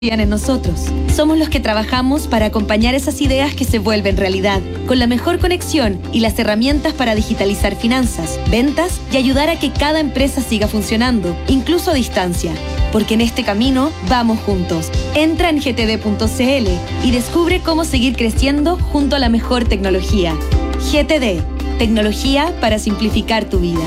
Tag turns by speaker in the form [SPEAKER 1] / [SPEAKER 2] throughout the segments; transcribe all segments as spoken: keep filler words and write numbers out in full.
[SPEAKER 1] en nosotros. Somos los que trabajamos para acompañar esas ideas que se vuelven realidad, con la mejor conexión y las herramientas para digitalizar finanzas, ventas y ayudar a que cada empresa siga funcionando, incluso a distancia. Porque en este camino vamos juntos. Entra en g t d punto c l y descubre cómo seguir creciendo junto a la mejor tecnología. G T D, tecnología para simplificar tu vida.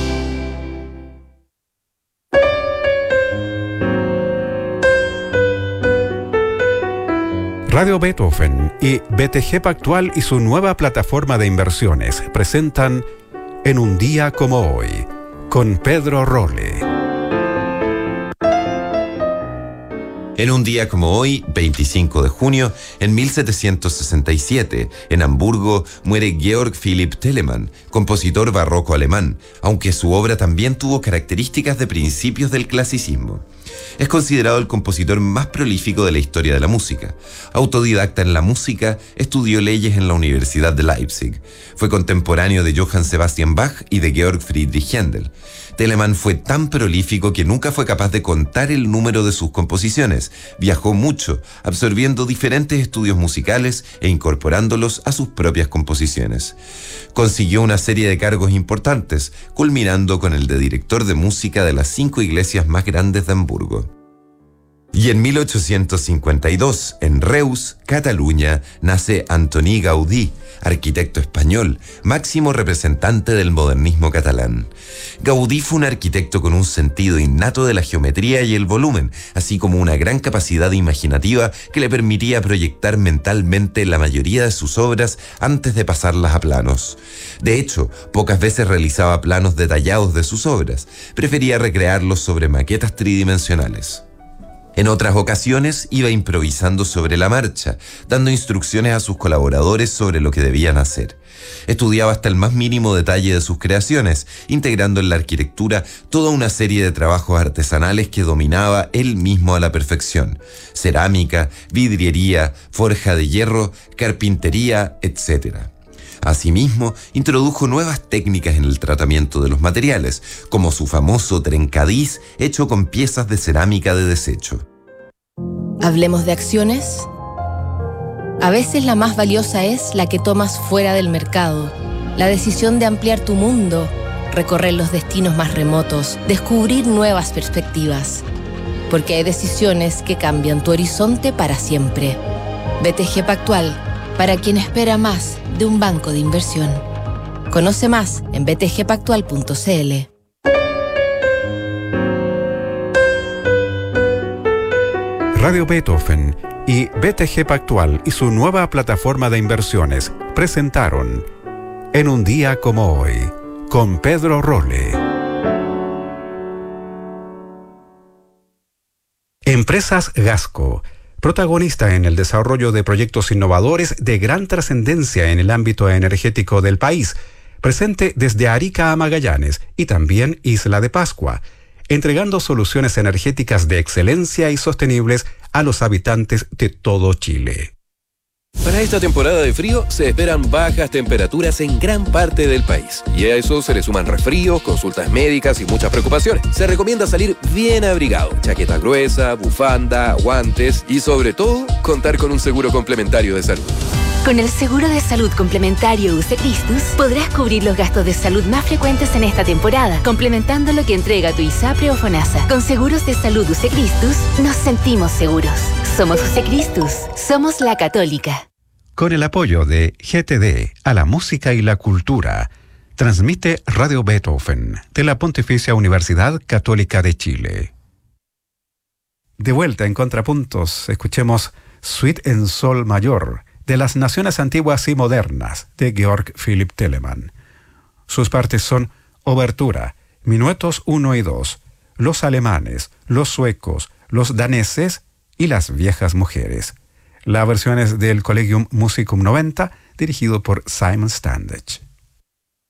[SPEAKER 2] Radio Beethoven y B T G Pactual y su nueva plataforma de inversiones presentan En un día como hoy, con Pedro Rolle.
[SPEAKER 3] En un día como hoy, veinticinco de junio, en mil setecientos sesenta y siete, en Hamburgo, muere Georg Philipp Telemann, compositor barroco alemán, aunque su obra también tuvo características de principios del clasicismo. Es considerado el compositor más prolífico de la historia de la música. Autodidacta en la música, estudió leyes en la Universidad de Leipzig. Fue contemporáneo de Johann Sebastian Bach y de Georg Friedrich Händel. Telemann fue tan prolífico que nunca fue capaz de contar el número de sus composiciones. Viajó mucho, absorbiendo diferentes estudios musicales e incorporándolos a sus propias composiciones. Consiguió una serie de cargos importantes, culminando con el de director de música de las cinco iglesias más grandes de Hamburgo. Y en mil ochocientos cincuenta y dos, en Reus, Cataluña, nace Antoni Gaudí, arquitecto español, máximo representante del modernismo catalán. Gaudí fue un arquitecto con un sentido innato de la geometría y el volumen, así como una gran capacidad imaginativa que le permitía proyectar mentalmente la mayoría de sus obras antes de pasarlas a planos. De hecho, pocas veces realizaba planos detallados de sus obras, prefería recrearlos sobre maquetas tridimensionales. En otras ocasiones iba improvisando sobre la marcha, dando instrucciones a sus colaboradores sobre lo que debían hacer. Estudiaba hasta el más mínimo detalle de sus creaciones, integrando en la arquitectura toda una serie de trabajos artesanales que dominaba él mismo a la perfección: cerámica, vidriería, forja de hierro, carpintería, etcétera. Asimismo, introdujo nuevas técnicas en el tratamiento de los materiales, como su famoso trencadís hecho con piezas de cerámica de desecho.
[SPEAKER 4] ¿Hablemos de acciones? A veces la más valiosa es la que tomas fuera del mercado. La decisión de ampliar tu mundo, recorrer los destinos más remotos, descubrir nuevas perspectivas. Porque hay decisiones que cambian tu horizonte para siempre. B T G Pactual, para quien espera más de un banco de inversión. Conoce más en b t g pactual punto c l.
[SPEAKER 2] Radio Beethoven y B T G Pactual y su nueva plataforma de inversiones presentaron En un día como hoy, con Pedro Rolle. Empresas Gasco, protagonista en el desarrollo de proyectos innovadores de gran trascendencia en el ámbito energético del país, presente desde Arica a Magallanes y también Isla de Pascua, entregando soluciones energéticas de excelencia y sostenibles a los habitantes de todo Chile.
[SPEAKER 5] Para esta temporada de frío se esperan bajas temperaturas en gran parte del país. Y a eso se le suman resfríos, consultas médicas y muchas preocupaciones. Se recomienda salir bien abrigado, chaqueta gruesa, bufanda, guantes y sobre todo contar con un seguro complementario de salud.
[SPEAKER 6] Con el seguro de salud complementario U C Christus podrás cubrir los gastos de salud más frecuentes en esta temporada, complementando lo que entrega tu ISAPRE o FONASA. Con seguros de salud U C Christus nos sentimos seguros. Somos U C Christus, somos la Católica.
[SPEAKER 2] Con el apoyo de G T D a la música y la cultura, transmite Radio Beethoven de la Pontificia Universidad Católica de Chile. De vuelta en Contrapuntos, escuchemos Suite en Sol Mayor, de las Naciones Antiguas y Modernas, de Georg Philipp Telemann. Sus partes son Obertura, Minuetos uno y dos, Los alemanes, los suecos, los daneses y las viejas mujeres. La versión es del Collegium Musicum noventa, dirigido por Simon Standage.